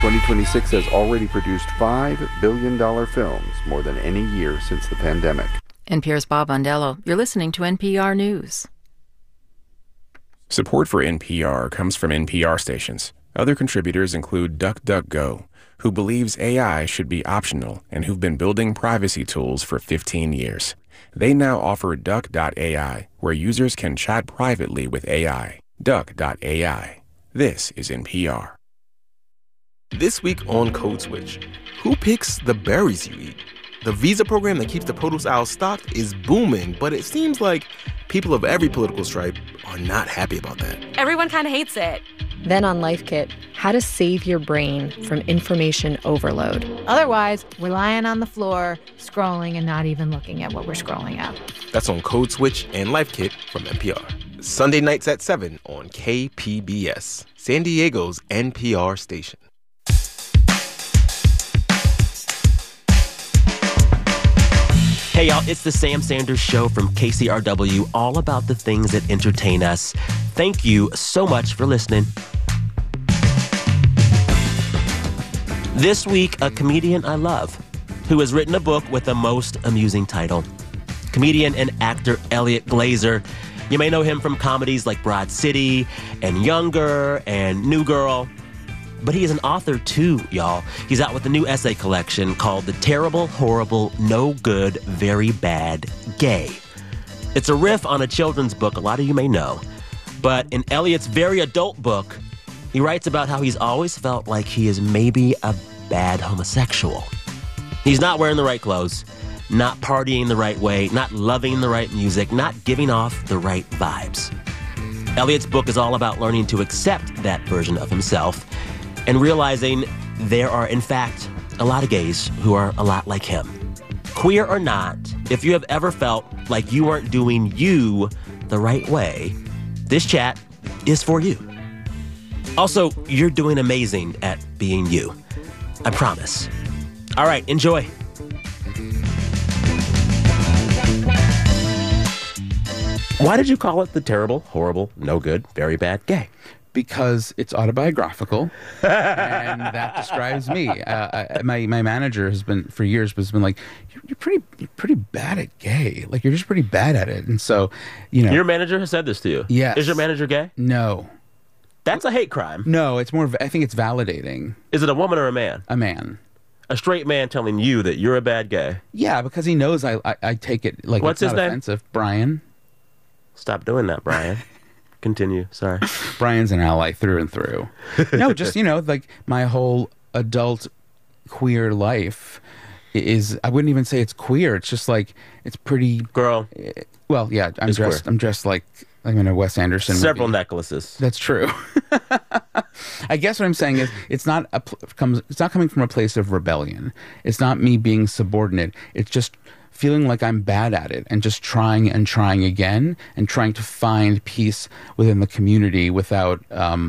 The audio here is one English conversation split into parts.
2026 has already produced $5 billion films, more than any year since the pandemic. NPR's Bob Mondello. You're listening to NPR News. Support for NPR comes from NPR stations. Other contributors include DuckDuckGo, who believes AI should be optional and who've been building privacy tools for 15 years. They now offer Duck.ai, where users can chat privately with AI. Duck.ai. This is NPR. This week on Code Switch, who picks the berries you eat? The visa program that keeps the produce aisle stocked is booming, but it seems like people of every political stripe are not happy about that. Everyone kind of hates it. Then on Life Kit, how to save your brain from information overload. Otherwise, we're lying on the floor, scrolling and not even looking at what we're scrolling at. That's on Code Switch and Life Kit from NPR. Sunday nights at 7 on KPBS, San Diego's NPR station. Hey, y'all, it's the Sam Sanders Show from KCRW, all about the things that entertain us. Thank you so much for listening. This week, a comedian I love who has written a book with the most amusing title. Comedian and actor Elliot Glazer. You may know him from comedies like Broad City and Younger and New Girl. But he is an author, too, y'all. He's out with a new essay collection called The Terrible, Horrible, No Good, Very Bad, Gay. It's a riff on a children's book a lot of you may know. But in Elliot's very adult book, he writes about how he's always felt like he is maybe a bad homosexual. He's not wearing the right clothes, not partying the right way, not loving the right music, not giving off the right vibes. Elliot's book is all about learning to accept that version of himself and realizing there are, in fact, a lot of gays who are a lot like him. Queer or not, if you have ever felt like you weren't doing you the right way, this chat is for you. Also, you're doing amazing at being you. I promise. All right, enjoy. Why did you call it The Terrible, Horrible, No Good, Very Bad, Gay? Because it's autobiographical, and that describes me. My manager has been for years been like, you're pretty bad at gay. Like you're just pretty bad at it. And so, Your manager has said this to you. Yes. Is your manager gay? No. That's a hate crime. No, it's more. I think it's validating. Is it a woman or a man? A man. A straight man telling you that you're a bad gay. Yeah, because he knows I take it like what's it's his not name? Offensive. Brian. Stop doing that, Brian. Continue. Sorry. Brian's an ally through and through. No, just, like my whole adult queer life is, I wouldn't even say it's queer. It's just like, it's pretty. Girl. Well, yeah, I'm dressed like I'm in a Wes Anderson Several movie. necklaces. That's true. I guess what I'm saying is it's not coming from a place of rebellion. It's not me being subordinate. It's just feeling like I'm bad at it and just trying and trying again and trying to find peace within the community without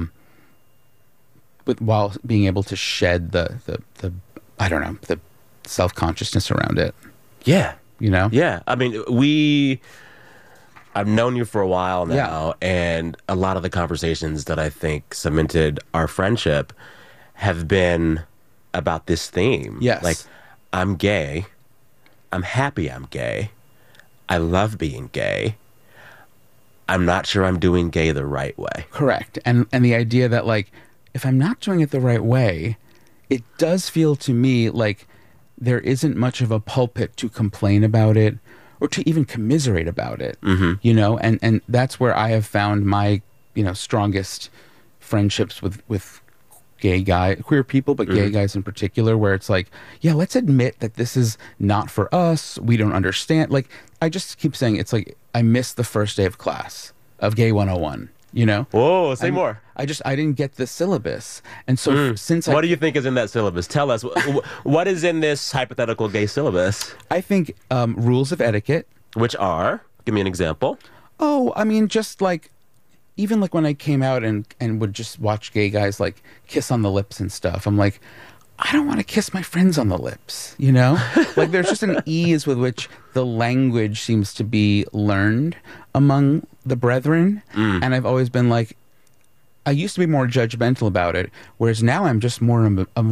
while being able to shed the I don't know, the self-consciousness around it. Yeah. Yeah. I mean, I've known you for a while now, and a lot of the conversations that I think cemented our friendship have been about this theme. Yes. Like, I'm gay. I'm happy I'm gay. I love being gay. I'm not sure I'm doing gay the right way. Correct. And the idea that, like, if I'm not doing it the right way, it does feel to me like there isn't much of a pulpit to complain about it or to even commiserate about it, and that's where I have found my, strongest friendships with queer people, but gay guys in particular, where it's like, yeah, let's admit that this is not for us. We don't understand. Like, I just keep saying, it's like, I missed the first day of class of Gay 101, Whoa, say more. I didn't get the syllabus. And so what do you think is in that syllabus? Tell us. What is in this hypothetical gay syllabus? I think rules of etiquette. Which are? Give me an example. Oh, I mean, just like, even like when I came out and would just watch gay guys like kiss on the lips and stuff, I'm like, I don't want to kiss my friends on the lips, Like there's just an ease with which the language seems to be learned among the brethren. And I've always been like, I used to be more judgmental about it, whereas now I'm just more of